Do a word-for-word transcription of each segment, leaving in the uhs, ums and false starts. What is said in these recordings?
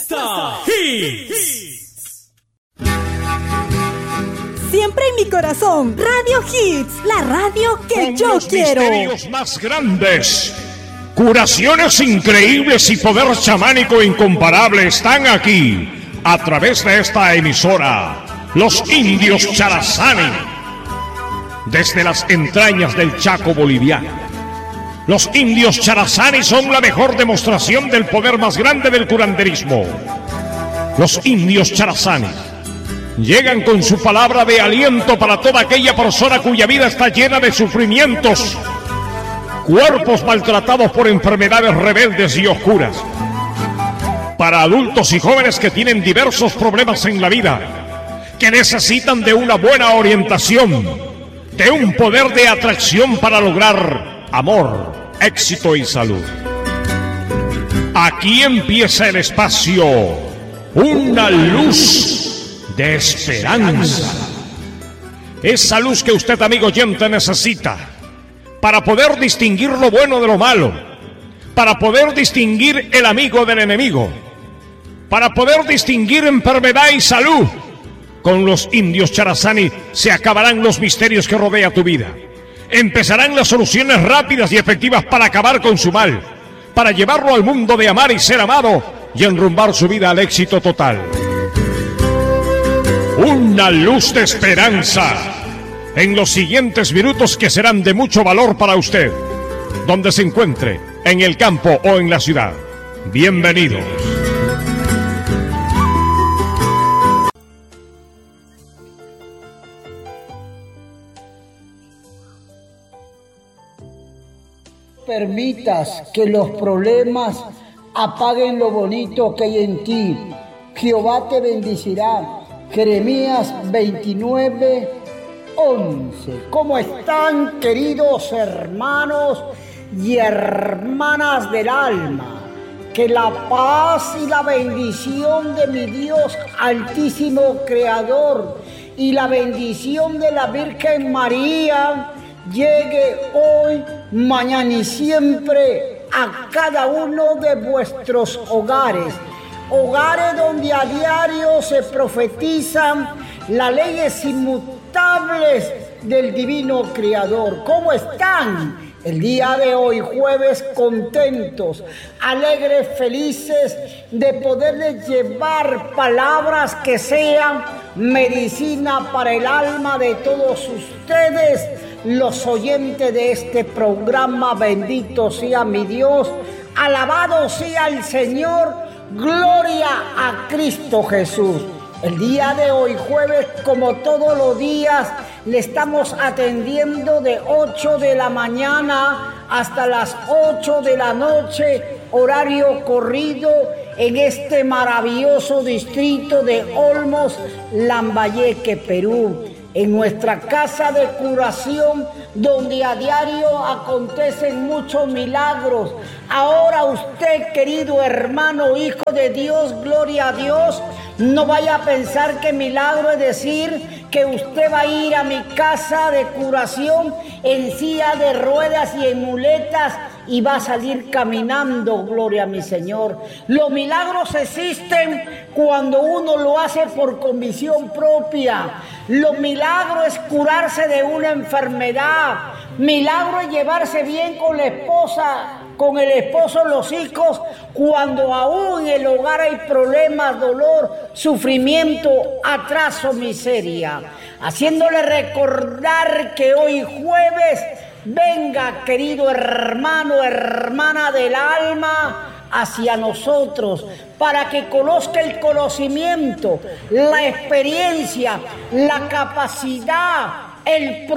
Fiesta Hits. Siempre en mi corazón, Radio Hits, la radio que Con yo los quiero. Misterios más grandes, curaciones increíbles y poder chamánico incomparable están aquí, a través de esta emisora, los indios Charazani, desde las entrañas del Chaco boliviano. Los indios Charazani son la mejor demostración del poder más grande del curanderismo. Los indios Charazani llegan con su palabra de aliento para toda aquella persona cuya vida está llena de sufrimientos, cuerpos maltratados por enfermedades rebeldes y oscuras, para adultos y jóvenes que tienen diversos problemas en la vida, que necesitan de una buena orientación, de un poder de atracción para lograr amor, éxito y salud. Aquí empieza el espacio, una luz de esperanza. Esa luz que usted, amigo oyente, necesita para poder distinguir lo bueno de lo malo, para poder distinguir el amigo del enemigo, para poder distinguir enfermedad y salud. Con los indios Charazani se acabarán los misterios que rodea tu vida. Empezarán las soluciones rápidas y efectivas para acabar con su mal, para llevarlo al mundo de amar y ser amado y enrumbar su vida al éxito total. Una luz de esperanza en los siguientes minutos que serán de mucho valor para usted, donde se encuentre, en el campo o en la ciudad. Bienvenidos. Permitas que los problemas apaguen lo bonito que hay en ti. Jehová te bendecirá. Jeremías veintinueve, once. ¿Cómo están, queridos hermanos y hermanas del alma? Que la paz y la bendición de mi Dios Altísimo Creador y la bendición de la Virgen María llegue hoy, mañana y siempre a cada uno de vuestros hogares. Hogares donde a diario se profetizan las leyes inmutables del Divino Creador. ¿Cómo están? El día de hoy, jueves, contentos, alegres, felices de poderles llevar palabras que sean medicina para el alma de todos ustedes, los oyentes de este programa. Bendito sea mi Dios, alabado sea el Señor, gloria a Cristo Jesús. El día de hoy, jueves, como todos los días, le estamos atendiendo de ocho de la mañana hasta las ocho de la noche, horario corrido, en este maravilloso distrito de Olmos, Lambayeque, Perú. En nuestra casa de curación, donde a diario acontecen muchos milagros. Ahora usted, querido hermano, hijo de Dios, gloria a Dios, no vaya a pensar que milagro es decir que usted va a ir a mi casa de curación en silla de ruedas y en muletas y va a salir caminando, gloria a mi Señor. Los milagros existen cuando uno lo hace por convicción propia. Los milagros es curarse de una enfermedad. Milagro es llevarse bien con la esposa, con el esposo, los hijos, cuando aún en el hogar hay problemas, dolor, sufrimiento, atraso, miseria. Haciéndole recordar que hoy jueves, venga, querido hermano, hermana del alma, hacia nosotros, para que conozca el conocimiento, la experiencia, la capacidad, el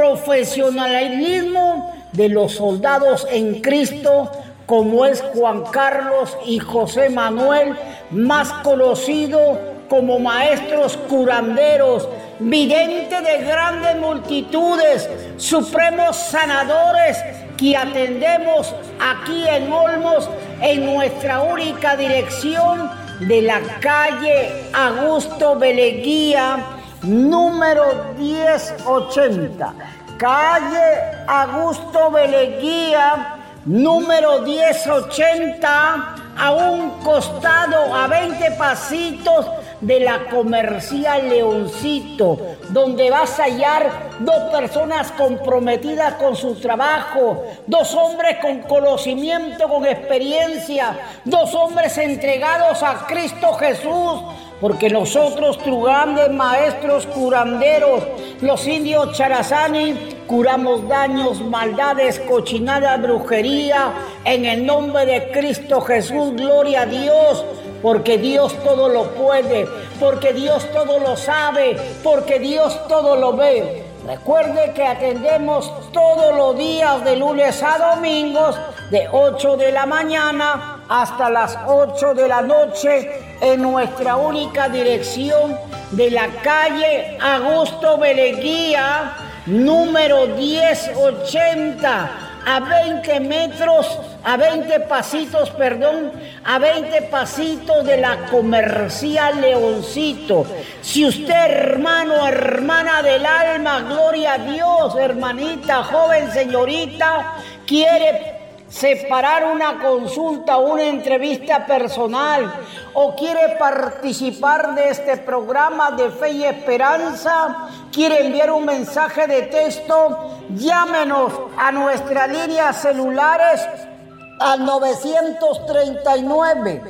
profesionalismo de los soldados en Cristo, como es Juan Carlos y José Manuel, más conocido como maestros curanderos, videntes de grandes multitudes, supremos sanadores que atendemos aquí en Olmos, en nuestra única dirección de la calle Augusto Beleguía, número diez ochenta. Calle Augusto Beleguía, número diez ochenta, a un costado, a veinte pasitos de la Comercial Leoncito, donde vas a hallar dos personas comprometidas con su trabajo, dos hombres con conocimiento, con experiencia, dos hombres entregados a Cristo Jesús, porque nosotros, tus grandes maestros curanderos, los indios Charazani, curamos daños, maldades, cochinadas, brujería, en el nombre de Cristo Jesús, gloria a Dios, porque Dios todo lo puede, porque Dios todo lo sabe, porque Dios todo lo ve. Recuerde que atendemos todos los días de lunes a domingos, de ocho de la mañana hasta las ocho de la noche, en nuestra única dirección de la calle Augusto Beleguía, número diez ochenta, a veinte metros, a veinte pasitos, perdón, a veinte pasitos de la Comercial Leoncito. Si usted, hermano, hermana del alma, gloria a Dios, hermanita, joven, señorita, quiere separar una consulta, una entrevista personal, o quiere participar de este programa de Fe y Esperanza, quiere enviar un mensaje de texto, llámenos a nuestras líneas celulares al novecientos treinta y nueve,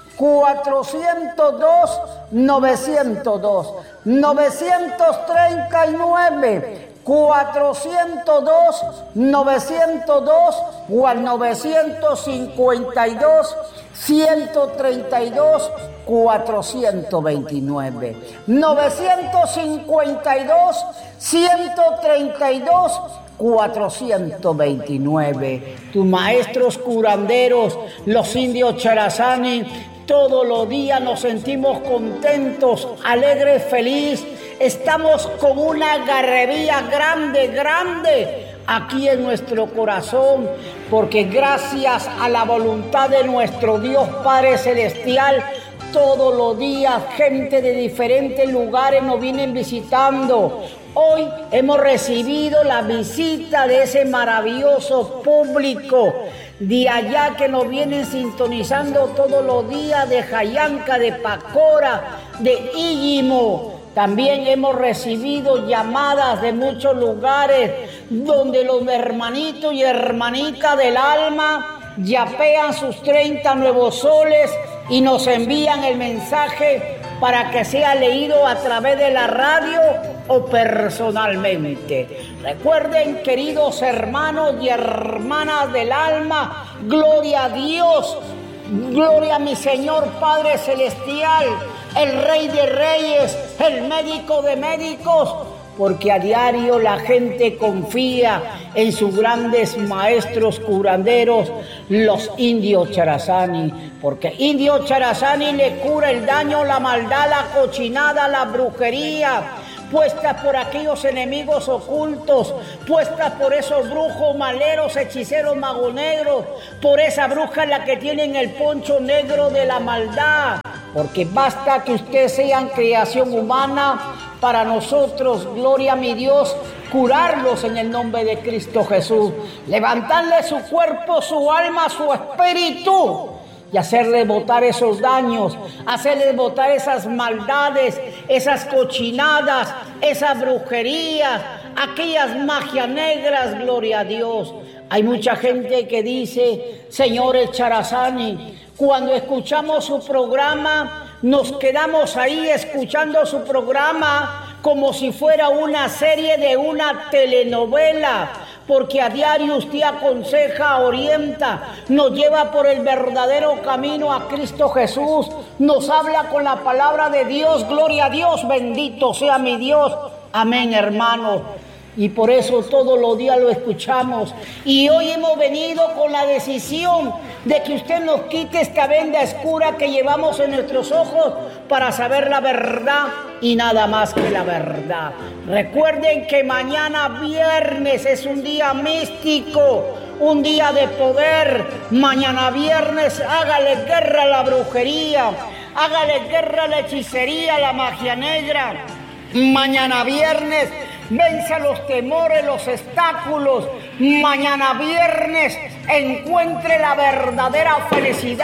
cuatrocientos dos, novecientos dos, novecientos treinta y nueve, cuatrocientos dos, novecientos dos, o al novecientos cincuenta y dos, ciento treinta y dos, cuatrocientos veintinueve. novecientos cincuenta y dos, ciento treinta y dos, cuatrocientos veintinueve. Tus maestros curanderos, los indios Charazani, todos los días nos sentimos contentos, alegres, felices. Estamos con una garrería grande, grande aquí en nuestro corazón, porque gracias a la voluntad de nuestro Dios Padre Celestial, todos los días gente de diferentes lugares nos vienen visitando. Hoy hemos recibido la visita de ese maravilloso público de allá que nos vienen sintonizando todos los días, de Jayanca, de Pacora, de Íllimo. También hemos recibido llamadas de muchos lugares donde los hermanitos y hermanitas del alma yapean sus treinta nuevos soles y nos envían el mensaje para que sea leído a través de la radio o personalmente. Recuerden, queridos hermanos y hermanas del alma, gloria a Dios, gloria a mi Señor Padre Celestial, el Rey de Reyes, el médico de médicos, porque a diario la gente confía en sus grandes maestros curanderos, los indios Charazani, porque indio Charazani le cura el daño, la maldad, la cochinada, la brujería, puestas por aquellos enemigos ocultos, puestas por esos brujos, maleros, hechiceros, magonegros, por esa bruja en la que tienen el poncho negro de la maldad, porque basta que usted sea creación humana para nosotros, gloria a mi Dios, curarlos en el nombre de Cristo Jesús, levantarle su cuerpo, su alma, su espíritu, y hacerle botar esos daños, hacerle botar esas maldades, esas cochinadas, esas brujerías, aquellas magias negras, gloria a Dios. Hay mucha gente que dice, señores Charazani, cuando escuchamos su programa, nos quedamos ahí escuchando su programa como si fuera una serie de una telenovela, porque a diario usted aconseja, orienta, nos lleva por el verdadero camino a Cristo Jesús, nos habla con la palabra de Dios, gloria a Dios, bendito sea mi Dios, amén, hermano. Y por eso todos los días lo escuchamos. Y hoy hemos venido con la decisión de que usted nos quite esta venda oscura que llevamos en nuestros ojos para saber la verdad y nada más que la verdad. Recuerden que mañana viernes es un día místico, un día de poder. Mañana viernes hágale guerra a la brujería, hágale guerra a la hechicería, a la magia negra. Mañana viernes venza los temores, los obstáculos. Mañana viernes encuentre la verdadera felicidad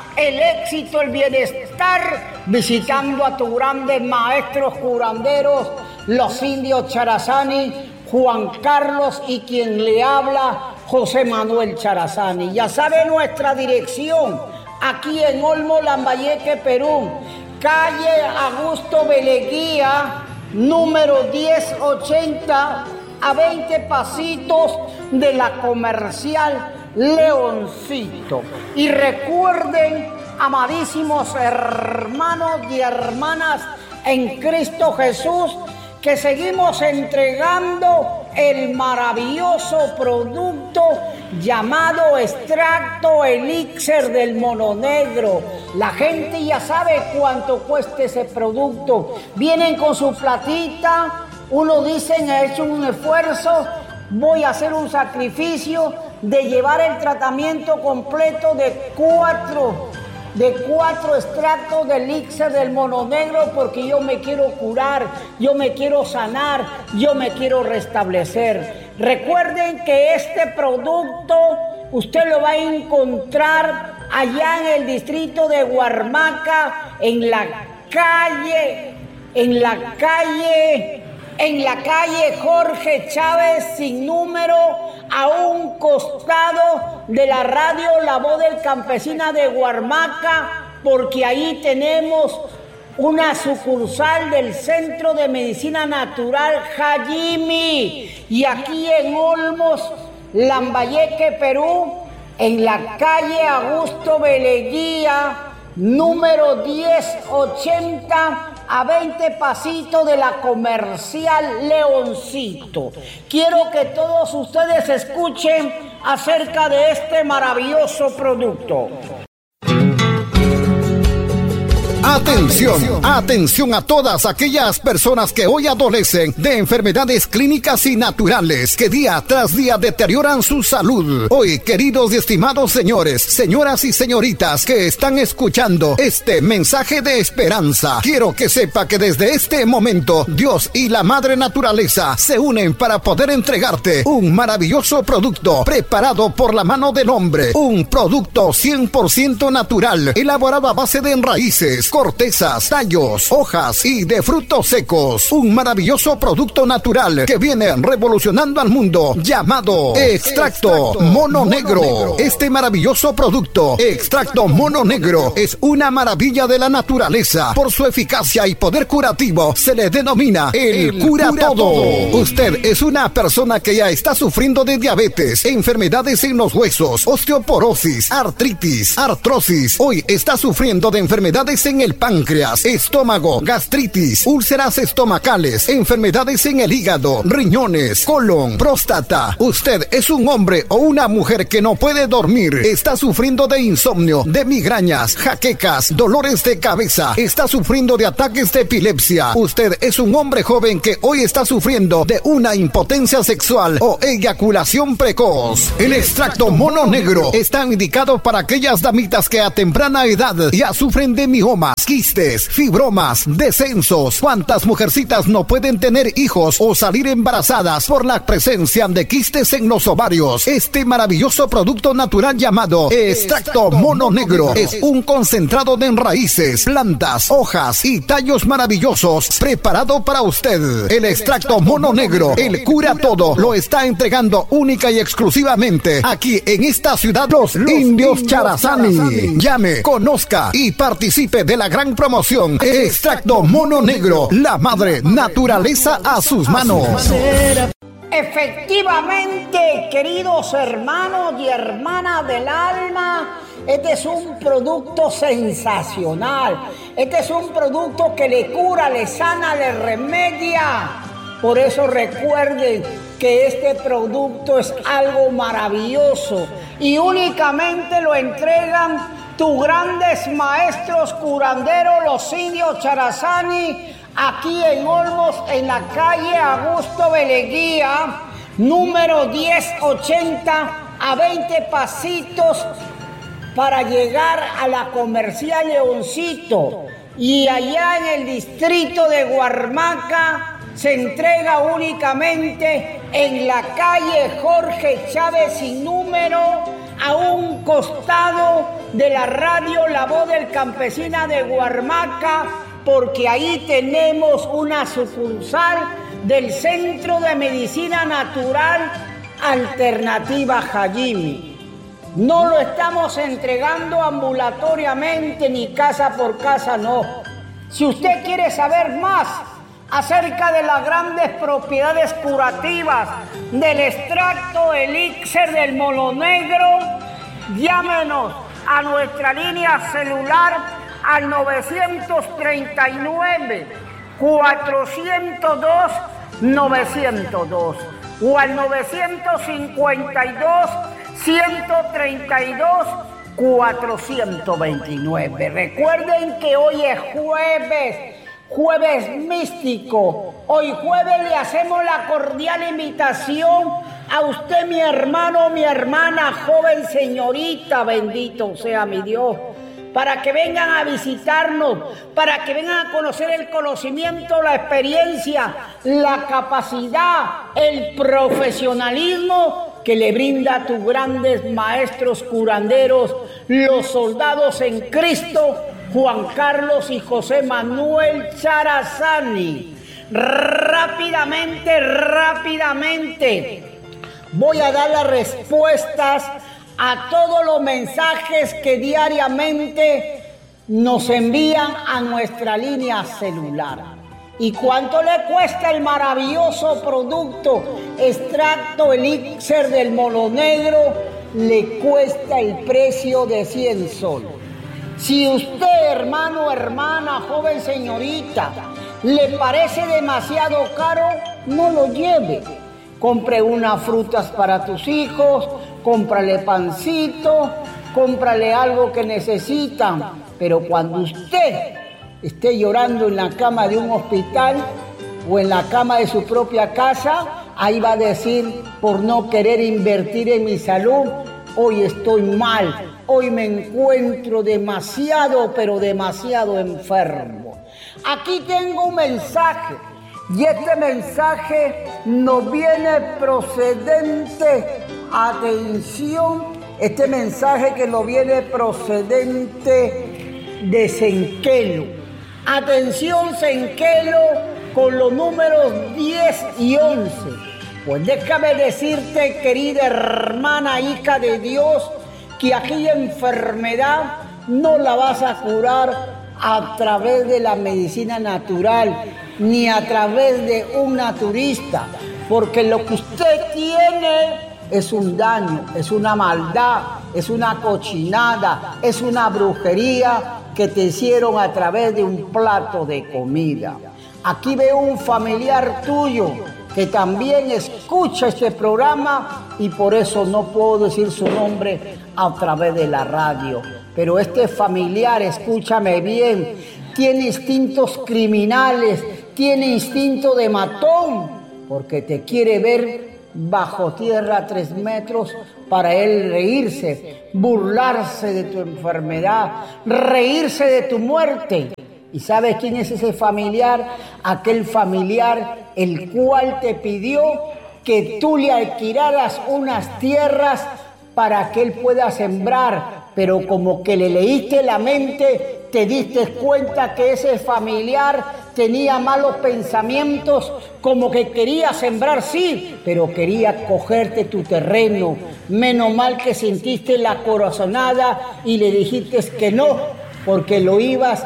el éxito, el bienestar, visitando a tus grandes maestros curanderos, los indios Charazani, Juan Carlos y quien le habla, José Manuel Charazani. Ya sabe nuestra dirección, aquí en Olmo, Lambayeque, Perú, calle Augusto Beleguía, número diez ochenta, a veinte pasitos de la Comercial Leoncito. Y recuerden, amadísimos hermanos y hermanas en Cristo Jesús, que seguimos entregando el maravilloso producto llamado extracto elixir del mono negro. La gente ya sabe cuánto cuesta ese producto. Vienen con su platita, uno dice, he hecho un esfuerzo, voy a hacer un sacrificio de llevar el tratamiento completo de cuatro de cuatro extractos de elixir del mono negro, porque yo me quiero curar, yo me quiero sanar, yo me quiero restablecer. Recuerden que este producto usted lo va a encontrar allá en el distrito de Huarmaca, en la calle, en la calle, en la calle Jorge Chávez sin número, a un costado de la radio La Voz del Campesina de Huarmaca, porque ahí tenemos una sucursal del Centro de Medicina Natural Jayimi. Y aquí en Olmos, Lambayeque, Perú, en la calle Augusto Beleguía, número diez ochenta, a veinte pasitos de la Comercial Leoncito. Quiero que todos ustedes escuchen acerca de este maravilloso producto. Atención, atención a todas aquellas personas que hoy adolecen de enfermedades clínicas y naturales que día tras día deterioran su salud. Hoy, queridos y estimados señores, señoras y señoritas que están escuchando este mensaje de esperanza, quiero que sepa que desde este momento Dios y la Madre Naturaleza se unen para poder entregarte un maravilloso producto preparado por la mano del hombre, un producto cien por ciento natural, elaborado a base de raíces, cortezas, tallos, hojas y de frutos secos. Un maravilloso producto natural que viene revolucionando al mundo, llamado Extracto Mono Negro. Este maravilloso producto, Extracto Mono Negro, es una maravilla de la naturaleza. Por su eficacia y poder curativo, se le denomina el, el cura, cura todo. todo. Usted es una persona que ya está sufriendo de diabetes, enfermedades en los huesos, osteoporosis, artritis, artrosis. Hoy está sufriendo de enfermedades en el páncreas, estómago, gastritis, úlceras estomacales, enfermedades en el hígado, riñones, colon, próstata. Usted es un hombre o una mujer que no puede dormir, está sufriendo de insomnio, de migrañas, jaquecas, dolores de cabeza, está sufriendo de ataques de epilepsia. Usted es un hombre joven que hoy está sufriendo de una impotencia sexual o eyaculación precoz. El extracto mono negro está indicado para aquellas damitas que a temprana edad ya sufren de miomas, quistes, fibromas, descensos. ¿Cuántas mujercitas no pueden tener hijos o salir embarazadas por la presencia de quistes en los ovarios? Este maravilloso producto natural llamado Extracto Mono Negro es un concentrado de raíces, plantas, hojas y tallos maravillosos preparado para usted. El Extracto Mono Negro, el cura todo, lo está entregando única y exclusivamente aquí en esta ciudad Los, los Indios Charazani. Charazani. Llame, conozca y participe de la gran promoción Extracto Mono Negro, la Madre Naturaleza a sus manos. Efectivamente, queridos hermanos y hermanas del alma, este es un producto sensacional. Este es un producto que le cura, le sana, le remedia. Por eso recuerden que este producto es algo maravilloso y únicamente lo entregan tus grandes maestros curanderos, los indios Charazani, aquí en Olmos, en la calle Augusto Beleguía, número diez ochenta, a veinte pasitos para llegar a la Comercial Leoncito. Y allá en el distrito de Huarmaca se entrega únicamente en la calle Jorge Chávez sin número, a un costado de la radio La Voz del Campesina de Guarmaca, porque ahí tenemos una sucursal del Centro de Medicina Natural Alternativa Jayimi. No lo estamos entregando ambulatoriamente ni casa por casa, no. Si usted quiere saber más acerca de las grandes propiedades curativas del extracto elixir del mono negro, llámenos a nuestra línea celular al novecientos treinta y nueve, cuatrocientos dos, novecientos dos o al novecientos cincuenta y dos, ciento treinta y dos, cuatrocientos veintinueve. Recuerden que hoy es jueves, jueves místico. Hoy jueves le hacemos la cordial invitación a usted, mi hermano, mi hermana, joven señorita, bendito sea mi Dios, para que vengan a visitarnos, para que vengan a conocer el conocimiento, la experiencia, la capacidad, el profesionalismo que le brinda a tus grandes maestros curanderos, los soldados en Cristo, Juan Carlos y José Manuel Charazani. Rápidamente, rápidamente voy a dar las respuestas a todos los mensajes que diariamente nos envían a nuestra línea celular. ¿Y cuánto le cuesta el maravilloso producto extracto elixir del mono negro? Le cuesta el precio de cien soles. Si usted, hermano, hermana, joven señorita, le parece demasiado caro, no lo lleve. Compre unas frutas para tus hijos, cómprale pancito, cómprale algo que necesitan. Pero cuando usted esté llorando en la cama de un hospital o en la cama de su propia casa, ahí va a decir, por no querer invertir en mi salud, hoy estoy mal, hoy me encuentro demasiado, pero demasiado enfermo. Aquí tengo un mensaje. Y este mensaje nos viene procedente, atención, este mensaje que nos viene procedente de Senquelo. Atención, Senquelo, con los números diez y once. Pues déjame decirte, querida hermana, hija de Dios, que aquella enfermedad no la vas a curar a través de la medicina natural, ni a través de un naturista, porque lo que usted tiene es un daño, es una maldad, es una cochinada, es una brujería que te hicieron a través de un plato de comida. Aquí veo un familiar tuyo que también escucha este programa y por eso no puedo decir su nombre a través de la radio. Pero este familiar, escúchame bien, tiene instintos criminales, tiene instinto de matón, porque te quiere ver bajo tierra a tres metros para él reírse, burlarse de tu enfermedad, reírse de tu muerte. ¿Y sabes quién es ese familiar? Aquel familiar el cual te pidió que tú le alquilaras unas tierras para que él pueda sembrar, pero como que le leíste la mente, te diste cuenta que ese familiar tenía malos pensamientos, como que quería sembrar, sí, pero quería cogerte tu terreno. Menos mal que sentiste la corazonada y le dijiste que no, porque lo ibas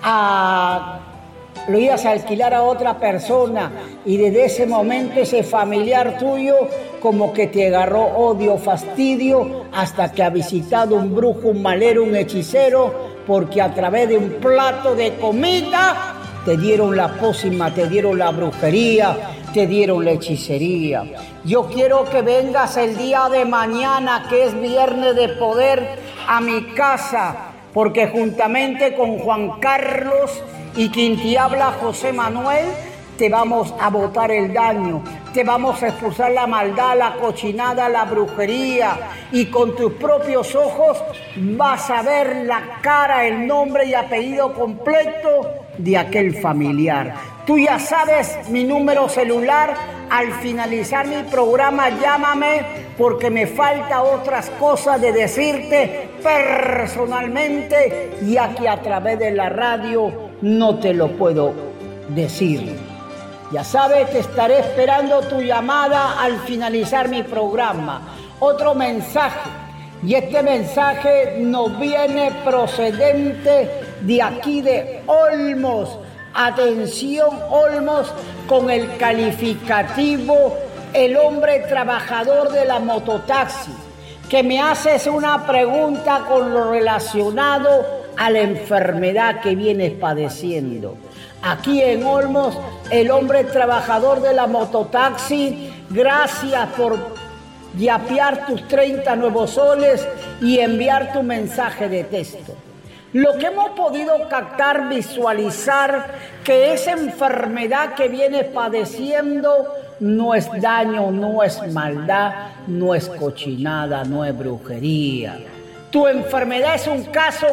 a... lo ibas a alquilar a otra persona, y desde ese momento ese familiar tuyo como que te agarró odio, fastidio, hasta que ha visitado un brujo, un malero, un hechicero, porque a través de un plato de comida te dieron la pócima, te dieron la brujería, te dieron la hechicería. Yo quiero que vengas el día de mañana, que es viernes de poder, a mi casa, porque juntamente con Juan Carlos y quien te habla, José Manuel, te vamos a botar el daño, te vamos a expulsar la maldad, la cochinada, la brujería, y con tus propios ojos vas a ver la cara, el nombre y apellido completo de aquel familiar. Tú ya sabes mi número celular. Al finalizar mi programa, llámame porque me falta otras cosas de decirte personalmente, ya que a través de la radio no te lo puedo decir. Ya sabes que estaré esperando tu llamada al finalizar mi programa. Otro mensaje, y este mensaje nos viene procedente de aquí de Olmos. Atención, Olmos, con el calificativo el hombre trabajador de la mototaxi, que me haces una pregunta con lo relacionado a la enfermedad que vienes padeciendo. Aquí en Olmos, el hombre trabajador de la mototaxi, gracias por yapear tus treinta nuevos soles y enviar tu mensaje de texto. Lo que hemos podido captar, visualizar, que esa enfermedad que vienes padeciendo no es daño, no es maldad, no es cochinada, no es brujería. Tu enfermedad es un caso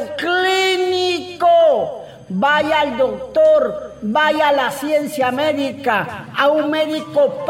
clínico. Vaya al doctor, vaya a la ciencia médica, a un médico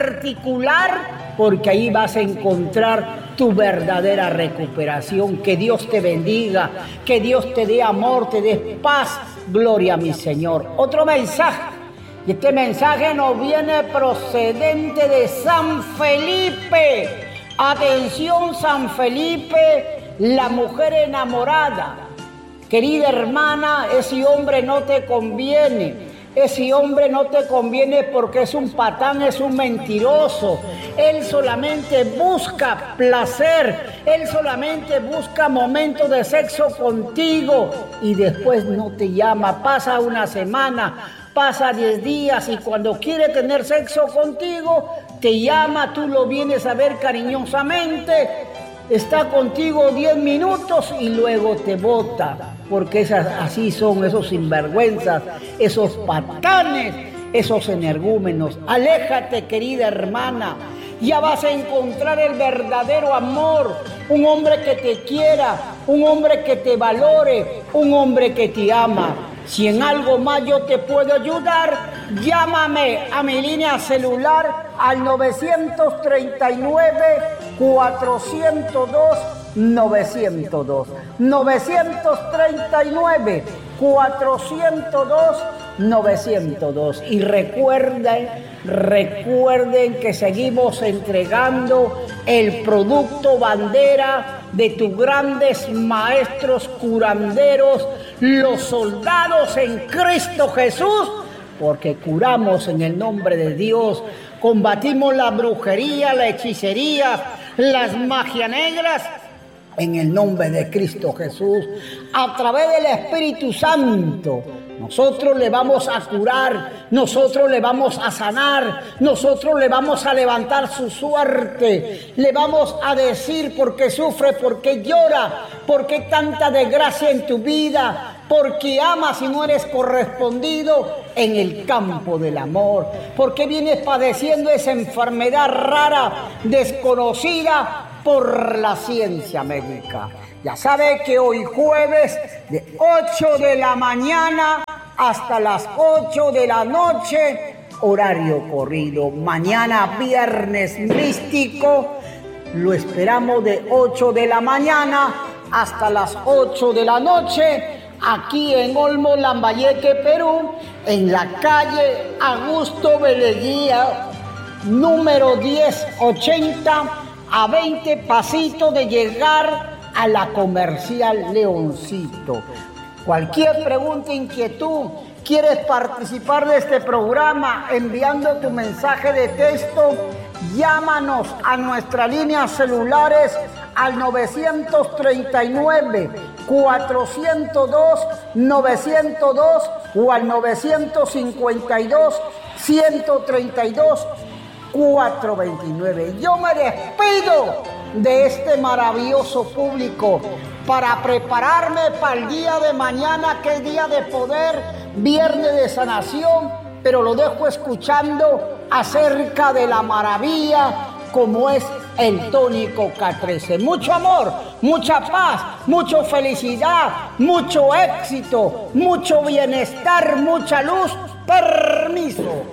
particular, porque ahí vas a encontrar tu verdadera recuperación. Que Dios te bendiga, que Dios te dé amor, te dé paz. Gloria a mi Señor. Otro mensaje. Y este mensaje nos viene procedente de San Felipe. Atención, San Felipe, la mujer enamorada. Querida hermana, ese hombre no te conviene. Ese hombre no te conviene porque es un patán, es un mentiroso. Él solamente busca placer. Él solamente busca momentos de sexo contigo y después no te llama. Pasa una semana, pasa diez días y cuando quiere tener sexo contigo, te llama, tú lo vienes a ver cariñosamente. Está contigo diez minutos y luego te bota, porque esas, así son esos sinvergüenzas, esos patanes, esos energúmenos. Aléjate, querida hermana, ya vas a encontrar el verdadero amor, un hombre que te quiera, un hombre que te valore, un hombre que te ama. Si en algo más yo te puedo ayudar, llámame a mi línea celular al novecientos treinta y nueve, cuatrocientos dos, novecientos dos. novecientos treinta y nueve, cuatrocientos dos, novecientos dos. Y recuerden, recuerden que seguimos entregando el producto bandera de tus grandes maestros curanderos, los soldados en Cristo Jesús, porque curamos en el nombre de Dios, combatimos la brujería, la hechicería, las magias negras, en el nombre de Cristo Jesús, a través del Espíritu Santo. Nosotros le vamos a curar, nosotros le vamos a sanar, nosotros le vamos a levantar su suerte, le vamos a decir por qué sufre, por qué llora, por qué tanta desgracia en tu vida, por qué amas y no eres correspondido en el campo del amor, por qué vienes padeciendo esa enfermedad rara, desconocida por la ciencia médica. Ya sabe que hoy jueves de ocho de la mañana hasta las ocho de la noche, horario corrido. Mañana viernes místico, lo esperamos de ocho de la mañana hasta las ocho de la noche, aquí en Olmos, Lambayeque, Perú, en la calle Augusto Beleguía, número diez ochenta, a veinte pasitos de llegar a la Comercial Leoncito. Cualquier pregunta, inquietud, quieres participar de este programa enviando tu mensaje de texto, llámanos a nuestras líneas celulares al novecientos treinta y nueve, cuatrocientos dos, novecientos dos o al novecientos cincuenta y dos, ciento treinta y dos, cuatrocientos veintinueve. Yo me despido de este maravilloso público para prepararme para el día de mañana, que es día de poder, viernes de sanación, pero lo dejo escuchando acerca de la maravilla como es el tónico K trece. Mucho amor, mucha paz, mucha felicidad, mucho éxito, mucho bienestar, mucha luz. Permiso.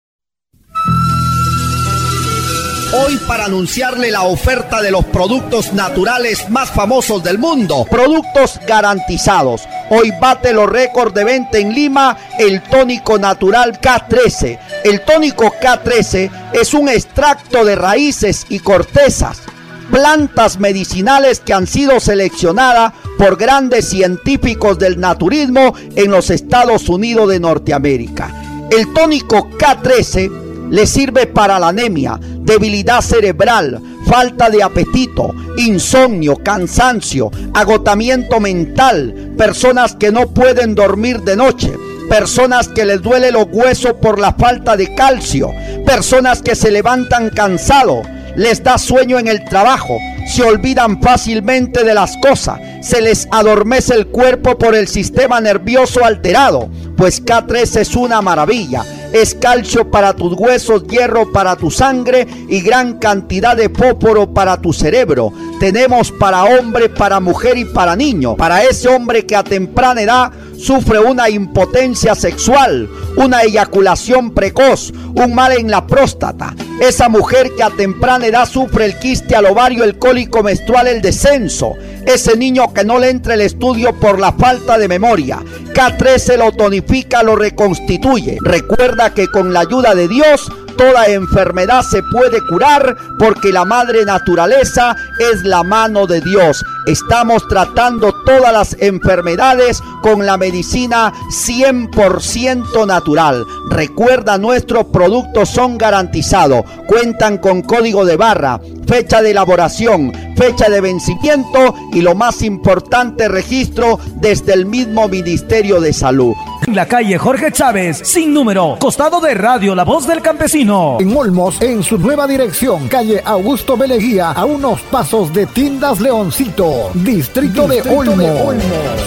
Hoy para anunciarle la oferta de los productos naturales más famosos del mundo, productos garantizados. Hoy bate los récords de venta en Lima el tónico natural K trece. El tónico K trece es un extracto de raíces y cortezas, plantas medicinales que han sido seleccionadas por grandes científicos del naturismo en los Estados Unidos de Norteamérica. El tónico K trece le sirve para la anemia, debilidad cerebral, falta de apetito, insomnio, cansancio, agotamiento mental, personas que no pueden dormir de noche, personas que les duele los huesos por la falta de calcio, personas que se levantan cansados, les da sueño en el trabajo, se olvidan fácilmente de las cosas, se les adormece el cuerpo por el sistema nervioso alterado, pues K trece es una maravilla. Es calcio para tus huesos, hierro para tu sangre y gran cantidad de fósforo para tu cerebro. Tenemos para hombre, para mujer y para niño. Para ese hombre que a temprana edad sufre una impotencia sexual, una eyaculación precoz, un mal en la próstata. Esa mujer que a temprana edad sufre el quiste al ovario, el cólico menstrual, el descenso. Ese niño que no le entra el estudio por la falta de memoria. K trece lo tonifica, lo reconstituye. Recuerda que con la ayuda de Dios toda enfermedad se puede curar, porque la madre naturaleza es la mano de Dios. Estamos tratando todas las enfermedades con la medicina cien por ciento natural. Recuerda, nuestros productos son garantizados, cuentan con código de barra, fecha de elaboración, fecha de vencimiento y lo más importante, registro desde el mismo Ministerio de Salud. En la calle Jorge Chávez, sin número, costado de Radio La Voz del Campesino. En Olmos, en su nueva dirección, calle Augusto B. Leguía, a unos pasos de Tiendas Leoncito, distrito, distrito de Olmos. De Olmos.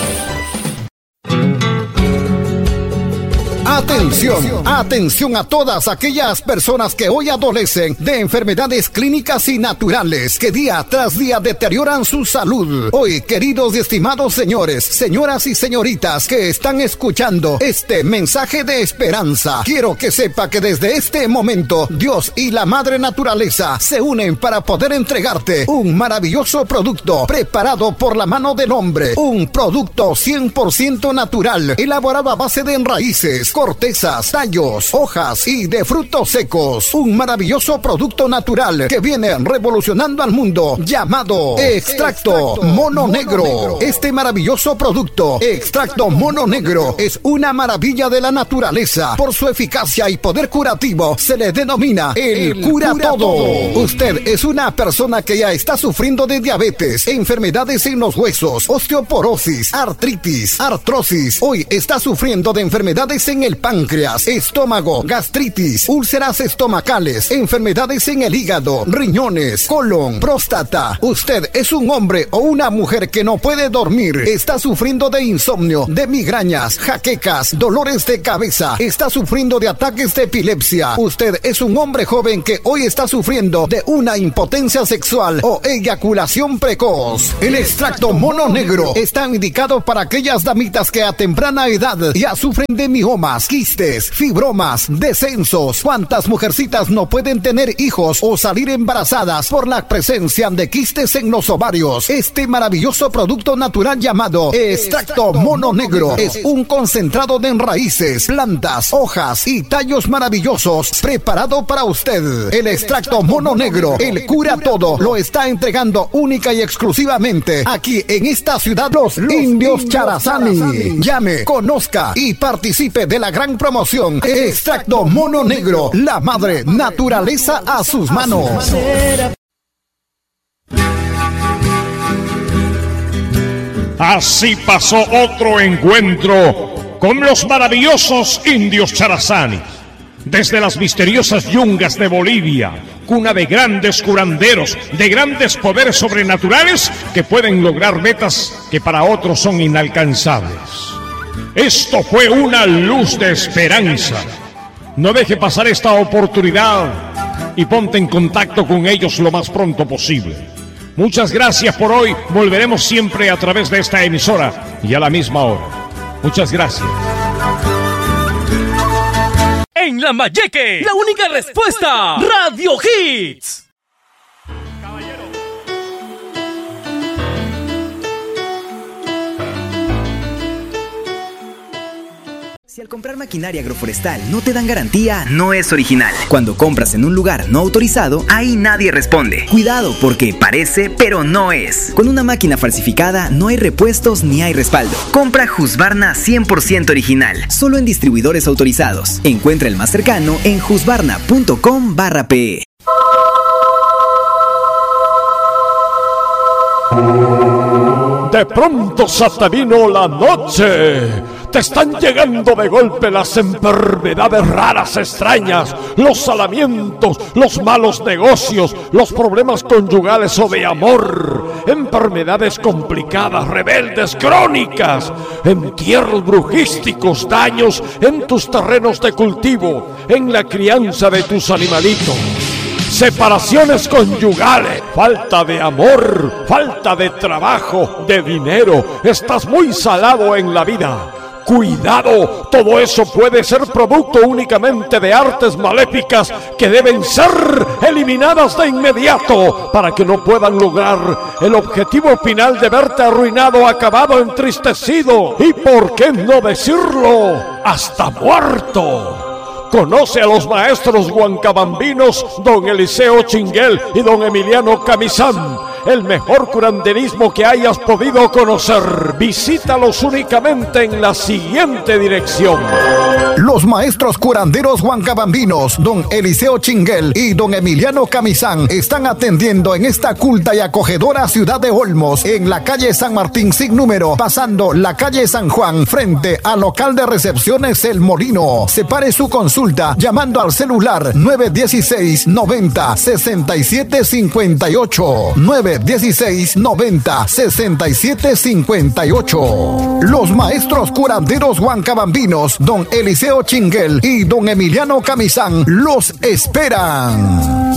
Atención, atención a todas aquellas personas que hoy adolecen de enfermedades clínicas y naturales que día tras día deterioran su salud. Hoy, queridos y estimados señores, señoras y señoritas que están escuchando este mensaje de esperanza, quiero que sepa que desde este momento Dios y la Madre Naturaleza se unen para poder entregarte un maravilloso producto preparado por la mano del hombre, un producto cien por ciento natural, elaborado a base de raíces, cortezas, tallos, hojas y de frutos secos. Un maravilloso producto natural que viene revolucionando al mundo, llamado Extracto, Extracto Mono, Mono Negro. Negro. Este maravilloso producto, Extracto Mono Negro, es una maravilla de la naturaleza. Por su eficacia y poder curativo, se le denomina el, el cura, cura todo. todo. Usted es una persona que ya está sufriendo de diabetes, enfermedades en los huesos, osteoporosis, artritis, artrosis. Hoy está sufriendo de enfermedades en el páncreas, estómago, gastritis, úlceras estomacales, enfermedades en el hígado, riñones, colon, próstata. Usted es un hombre o una mujer que no puede dormir, está sufriendo de insomnio, de migrañas, jaquecas, dolores de cabeza, está sufriendo de ataques de epilepsia. Usted es un hombre joven que hoy está sufriendo de una impotencia sexual o eyaculación precoz. El extracto mono negro está indicado para aquellas damitas que a temprana edad ya sufren de miomas, quistes, fibromas, descensos. ¿Cuántas mujercitas no pueden tener hijos o salir embarazadas por la presencia de quistes en los ovarios? Este maravilloso producto natural llamado Extracto Mono Negro es un concentrado de raíces, plantas, hojas y tallos maravillosos preparado para usted. El Extracto Mono Negro, el cura todo, lo está entregando única y exclusivamente aquí en esta ciudad, los, los Indios Charazani. Llame, conozca y participe de la gran promoción Extracto Mono Negro, la madre naturaleza a sus manos. Así pasó otro encuentro con los maravillosos indios Charazani. Desde las misteriosas yungas de Bolivia, cuna de grandes curanderos, de grandes poderes sobrenaturales que pueden lograr metas que para otros son inalcanzables. Esto fue una luz de esperanza. No deje pasar esta oportunidad y ponte en contacto con ellos lo más pronto posible. Muchas gracias por hoy. Volveremos siempre a través de esta emisora y a la misma hora. Muchas gracias. En Lambayeque, la única respuesta, Radio Hits. Si al comprar maquinaria agroforestal no te dan garantía, no es original. Cuando compras en un lugar no autorizado, ahí nadie responde. Cuidado, porque parece, pero no es. Con una máquina falsificada no hay repuestos ni hay respaldo. Compra Husqvarna cien por ciento original, solo en distribuidores autorizados. Encuentra el más cercano en husqvarna punto com barra pe. De pronto se te vino la noche. Te están llegando de golpe las enfermedades raras, extrañas, los salamientos, los malos negocios, los problemas conyugales o de amor, enfermedades complicadas, rebeldes, crónicas, entierros brujísticos, daños en tus terrenos de cultivo, en la crianza de tus animalitos. Separaciones conyugales, falta de amor, falta de trabajo, de dinero, estás muy salado en la vida. Cuidado, todo eso puede ser producto únicamente de artes maléficas que deben ser eliminadas de inmediato para que no puedan lograr el objetivo final de verte arruinado, acabado, entristecido y, por qué no decirlo, hasta muerto. Conoce a los maestros huancabambinos don Eliseo Chinguel y don Emiliano Camizán, el mejor curanderismo que hayas podido conocer. Visítalos únicamente en la siguiente dirección. Los maestros curanderos huancabambinos, don Eliseo Chinguel y don Emiliano Camizán, están atendiendo en esta culta y acogedora ciudad de Olmos, en la calle San Martín sin número, pasando la calle San Juan, frente al local de recepciones El Molino. Separe su consulta llamando al celular nueve uno seis, noventa, sesenta y siete cincuenta y ocho, nueve uno seis, noventa, sesenta y siete cincuenta y ocho. Los maestros curanderos huancabambinos, don Eliseo Chinguel y don Emiliano Camizán, los esperan.